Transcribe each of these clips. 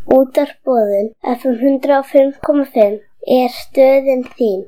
Útvarpsboðun FM 105,5 er stöðin þín.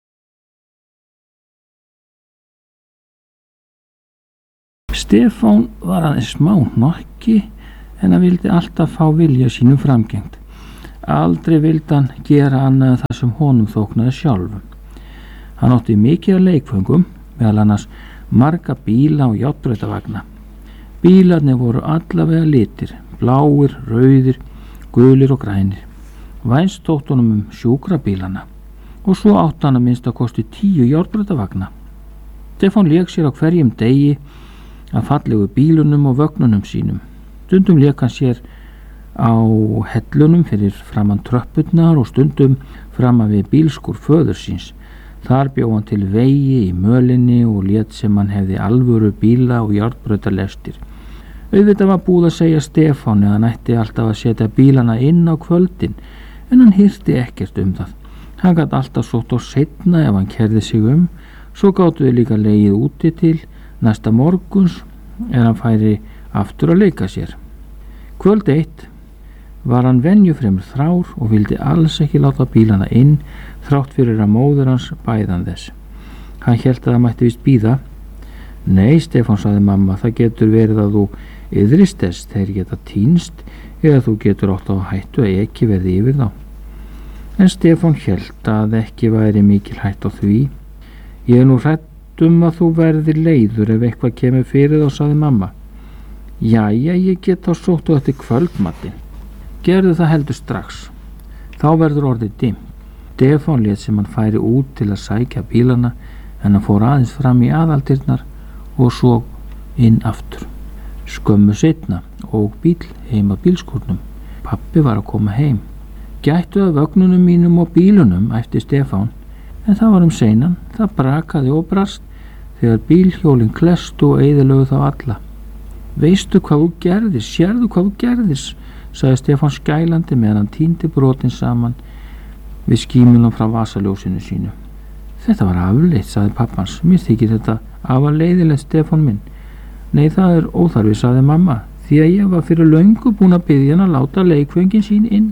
Stefán var aðeins smá hnokki en hann vildi alltaf fá vilja sínum framgengt. Aldrei vildi hann gera annað en það sem honum þóknaði sjálfum. Hann átti mikið af leikföngum, meðal annars marga bíla og járnbrautarvagna. Bílarnir voru allavega litir, bláir, rauðir, gulir og grænir. Vænst þótti honum sjúkrabílana og svo átti hann að minnsta kosti 10 járnbrautarvagna. Stefán lék sér á hverjum degi að fallegu bílunum og vögnunum sínum. Stundum lék hann sér á hellunum fyrir framan tröppurnar og stundum framan við bílskur föður síns. Þar bjó hann til vegi í mölinni og lét sem hann hefði alvöru bíla og járnbrautarlestir. Auðvitað var búið að segja Stefáni að hann ætti alltaf að setja bílana inn á kvöldin, en hann hirti ekkert það. Hann gat alltaf sótt á seinna ef hann kerði sig svo gátu þau líka legið úti til næsta morguns hann færi aftur að leika sér. Kvöld 1 var hann venjufremur þrár og vildi alls ekki láta bílana inn þrátt fyrir að móðir hans bæðan þess. Hann hélt að það mætti víst bíða. Nei, Stefán, sagði mamma, það getur verið að þú yðrist þess, þeir geta týnst eða þú getur átt á hættu að ekki verði yfir þá. En Stefán hélt að ekki væri mikil hætt á því. Ég er nú hrædd að þú verðir leiður ef eitthvað kemur fyrir þá, sagði mamma. Jæja, ég get þá sótt á þetta kvöldmatinn. Gerðu það heldur strax. Þá verður orðið dimmt. Stefán lét sem hann færi út til að sækja bílana en hann fór aðeins fram í aðaldyrnar og svo inn aftur. Skömmu seinna ók bíll heim að bílskúrnum. Pabbi var að koma heim. Gættu að vögnunum mínum og bílunum, æpti Stefán, en það var seinan. Það brakaði og brast þegar bílhjólin klestu og eyðilögðu þá alla. Veistu hvað þú gerðis, sérðu hvað þú gerðis, sagði Stefán skælandi meðan hann týndi brotin saman við skímunum frá vasaljósinu sínu. Þetta var afleitt, sagði pappans. Mér þykir þetta afar leiðilegt, Stefán minn. Nei, það er óþarfi, sagði mamma, því að ég var fyrir löngu búin að biðja hann að láta leikföngin sín inn.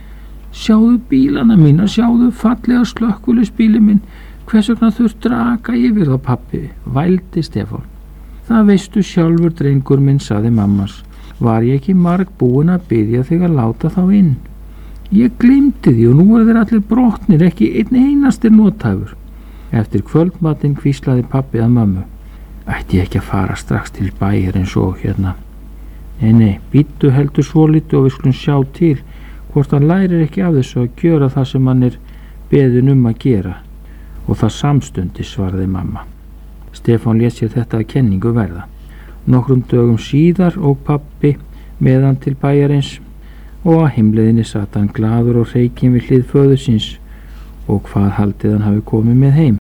Sjáðu bílana mína, sjáðu fallega slökkviliðsbíli minn, hvers vegna þurft raka yfir þá, pappi, vældi Stefán. Það veistu sjálfur, drengur minn, sagði mammas. Var ég ekki marg búin að biðja þig að láta þá inn? Ég gleymdi því og nú eru þeir allir brotnir, ekki einn einastir nothæfur. Eftir kvöldmatinn hvíslaði pabbi að mömmu. Ætti ég ekki að fara strax til bæjar eins og hérna? Nei, bíddu heldur svolítið og við skulum sjá til hvort hann lærir ekki af þessu að gjöra það sem hann er beðinn að gera. Og það samstundis, svaraði mamma. Stefán lét sér þetta að kenningu verða. Nokkrum dögum síðar ók pabbi með hann til bæjarins og á heimleiðinni sat hann glaður og hreykinn við hlið föður síns og hvað haldið hann hafi komið með heim.